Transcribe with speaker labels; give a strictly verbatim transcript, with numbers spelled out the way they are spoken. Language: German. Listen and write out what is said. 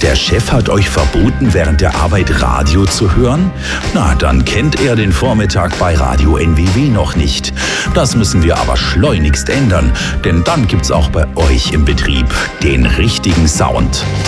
Speaker 1: Der Chef hat euch verboten, während der Arbeit Radio zu hören? Na, dann kennt er den Vormittag bei Radio N W W noch nicht. Das müssen wir aber schleunigst ändern, denn dann gibt's auch bei euch im Betrieb den richtigen Sound.